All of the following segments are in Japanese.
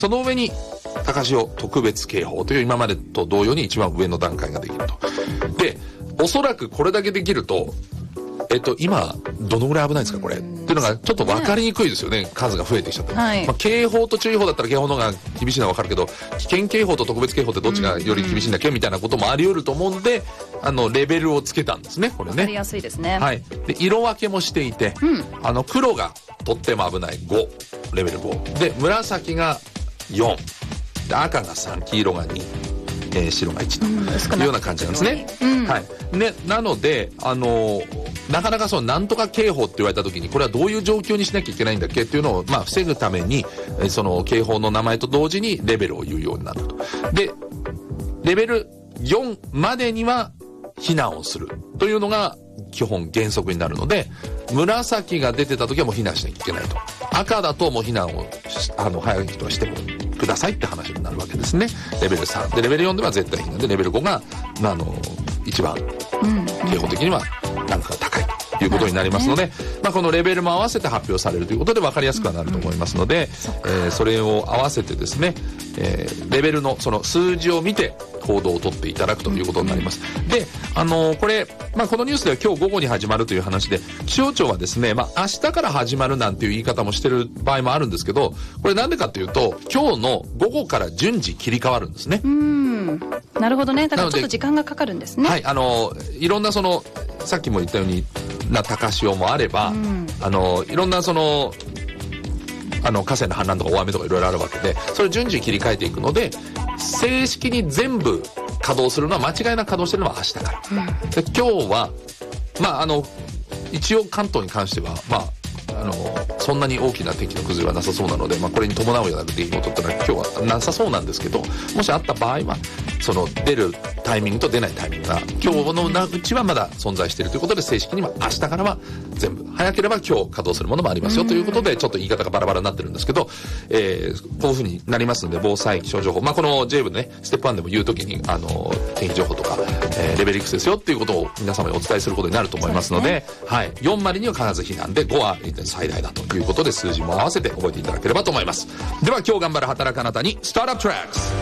その上に高潮特別警報という今までと同様に一番上の段階ができると。で、おそらくこれだけできると、今、どのぐらい危ないですか、これ。っていうのが、ちょっと分かりにくいですよね。数が増えてきちゃって。 はいまあ、警報と注意報だったら警報の方が厳しいのは分かるけど、危険警報と特別警報ってどっちがより厳しいんだっけみたいなこともあり得ると思うんで、レベルをつけたんですね、これね。 わかりやすいですね。 はい。で、色分けもしていて、黒がとっても危ない5、レベル5。で、紫が4。で、赤が3、黄色が2。白が1というような感じなんですね。はい。ね、なので、なかなかそのなんとか警報って言われた時に、これはどういう状況にしなきゃいけないんだっけっていうのを、まあ、防ぐために、その警報の名前と同時にレベルを言うようになると。で、レベル4までには避難をするというのが基本原則になるので、紫が出てた時はもう避難しなきゃいけないと。赤だともう避難を早い人はしてもくださいって話になるわけですね。レベル3でレベル4では絶対避難で、レベル5が一番警報的にはランクが高いということになりますので、まあ、このレベルも合わせて発表されるということで分かりやすくはなると思いますので、それを合わせてですね、レベルのその数字を見て行動を取っていただくということになります。で、これ、まあ、このニュースでは今日午後に始まるという話で、気象庁はですね、まあ、明日から始まるなんていう言い方もしてる場合もあるんですけど、これなんでかっていうと、今日の午後から順次切り替わるんですね。 なるほどね。だからちょっと時間がかかるんですね。 はい、いろんなさっきも言ったように高潮もあれば、いろんな河川の氾濫とか大雨とかいろいろあるわけで、それを順次切り替えていくので、正式に全部稼働するのは、間違いなく稼働してるのは明日から。で、今日は、まあ、一応関東に関しては、まあ、そんなに大きな天気の崩れはなさそうなので、まあ、これに伴うような出来事ってのは今日はなさそうなんですけど、もしあった場合は、出るタイミングと出ないタイミングが、今日のうちはまだ存在しているということで、正式には明日からは全部、早ければ今日稼働するものもありますよということで、ちょっと言い方がバラバラになってるんですけど、こういうふうになりますので、防災気象情報、まあ、この J 部ね、ステップ1でも言うときに、天気情報とか、レベルいくつですよっていうことを皆様にお伝えすることになると思いますので、はい、4までには必ず避難で、5は最大だということで、数字も合わせて覚えていただければと思います。では今日頑張る働くあなたに、スタートアップトラックス。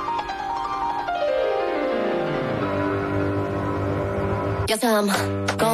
Guess I'm